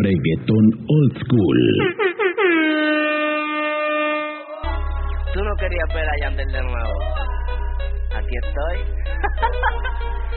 reggaetón old school. Tú no querías ver a Yandel de nuevo. Aquí estoy.